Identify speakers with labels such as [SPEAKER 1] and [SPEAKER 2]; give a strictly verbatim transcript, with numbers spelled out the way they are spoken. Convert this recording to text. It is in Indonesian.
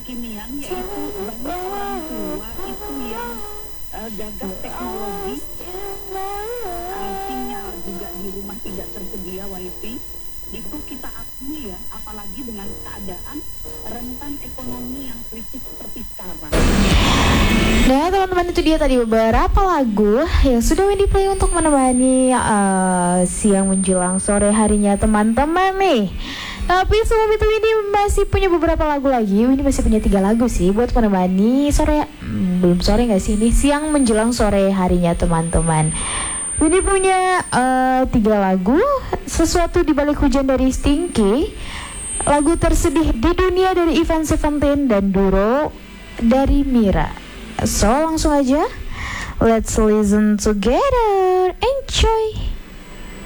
[SPEAKER 1] kekinian, yaitu banyak orang tua itu yang uh, gagap teknologi, uh, sinyal juga di rumah tidak tersedia wifi. Itu kita akui ya, apalagi dengan keadaan rentan ekonomi yang kritis seperti sekarang.
[SPEAKER 2] Nah teman-teman, itu dia tadi beberapa lagu yang sudah Wendy play untuk menemani uh, siang menjelang sore harinya teman-teman nih. Tapi sebelum itu Windy masih punya beberapa lagu lagi. Windy masih punya tiga lagu sih buat menemani sore, hmm, belum sore nggak sih ini, siang menjelang sore harinya teman-teman. Windy punya uh, tiga lagu. Sesuatu di Balik Hujan dari Stinky, lagu Tersedih di Dunia dari Ivan Seventeen, dan Duro dari Mira. So langsung aja, let's listen together, enjoy.